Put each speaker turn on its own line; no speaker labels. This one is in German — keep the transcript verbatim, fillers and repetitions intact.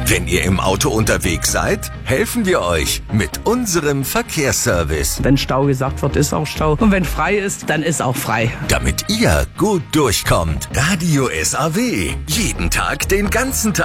Wenn ihr im Auto unterwegs seid, helfen wir euch mit unserem Verkehrsservice.
Wenn Stau gesagt wird, ist auch Stau. Und wenn frei ist, dann ist auch frei.
Damit ihr gut durchkommt. Radio S A W. Jeden Tag, den ganzen Tag.